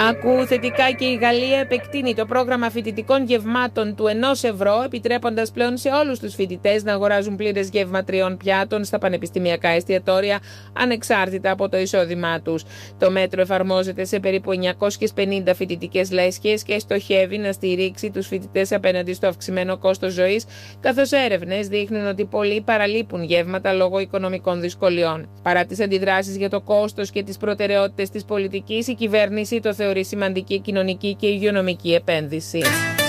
Άκου θετικά και η Γαλλία επεκτείνει το πρόγραμμα φοιτητικών γευμάτων του 1€, επιτρέποντας πλέον σε όλους τους φοιτητές να αγοράζουν πλήρες γεύμα 3 πιάτων στα πανεπιστημιακά εστιατόρια, ανεξάρτητα από το εισόδημά τους. Το μέτρο εφαρμόζεται σε περίπου 950 φοιτητικές λέσχες και στοχεύει να στηρίξει τους φοιτητές απέναντι στο αυξημένο κόστος ζωής, καθώς έρευνες δείχνουν ότι πολλοί παραλείπουν γεύματα λόγω οικονομικών δυσκολιών. Παρά τις αντιδράσεις για το κόστος και τις προτεραιότητες της πολιτικής, η κυβέρνηση το θεωρεί σημαντική κοινωνική και υγειονομική επένδυση.